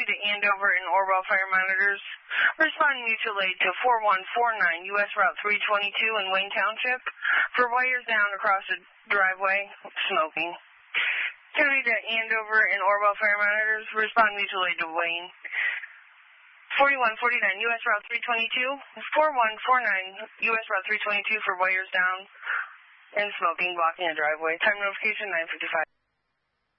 to Andover and Orwell fire monitors. Respond mutual aid to 4149 U.S. Route 322 in Wayne Township for wires down across the driveway, smoking. County to Andover and Orwell fire monitors. Respond mutual aid to Wayne. 4149 U.S. Route 322, 4149 U.S. Route 322 for wires down and smoking, blocking a driveway. Time notification 9:55.